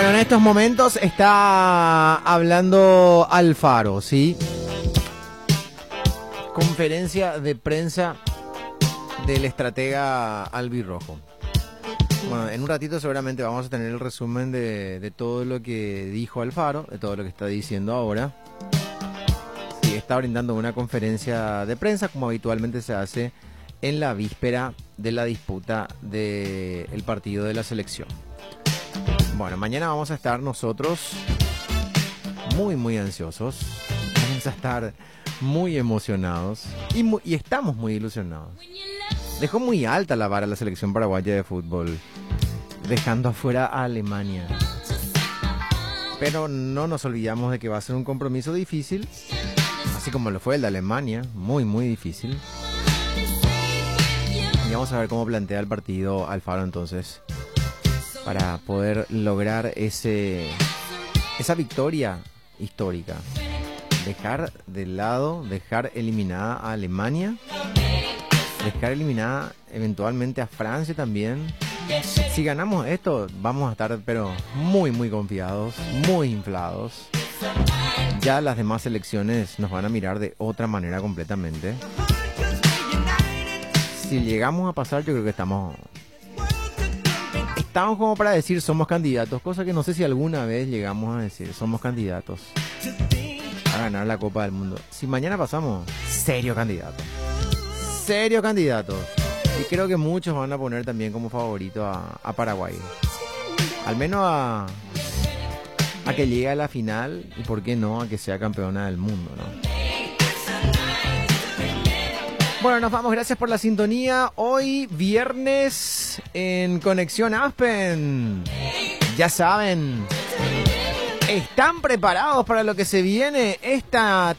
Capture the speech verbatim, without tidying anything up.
Bueno, en estos momentos está hablando Alfaro, ¿sí? Conferencia de prensa del estratega albirrojo. Bueno, en un ratito seguramente vamos a tener el resumen de, de todo lo que dijo Alfaro, de todo lo que está diciendo ahora. Sí, está brindando una conferencia de prensa como habitualmente se hace en la víspera de la disputa del partido de la selección. Bueno, mañana vamos a estar nosotros muy, muy ansiosos. Vamos a estar muy emocionados y, muy, y estamos muy ilusionados. Dejó muy alta la vara la selección paraguaya de fútbol, dejando afuera a Alemania. Pero no nos olvidamos de que va a ser un compromiso difícil, así como lo fue el de Alemania, muy, muy difícil. Y vamos a ver cómo plantea el partido Alfaro entonces, para poder lograr ese esa victoria histórica. Dejar de lado, dejar eliminada a Alemania, dejar eliminada eventualmente a Francia también. Si ganamos esto, vamos a estar pero muy muy confiados, muy inflados. Ya las demás selecciones nos van a mirar de otra manera completamente. Si llegamos a pasar, yo creo que estamos estamos como para decir somos candidatos, cosa que no sé si alguna vez llegamos a decir somos candidatos a ganar la Copa del Mundo. Si mañana pasamos, serio candidato, serio candidato. Y creo que muchos van a poner también como favorito a, a Paraguay, al menos a, a que llegue a la final y por qué no a que sea campeona del mundo, ¿no? Bueno, nos vamos, gracias por la sintonía. Hoy viernes en Conexión Aspen. Ya saben, ¿están preparados para lo que se viene esta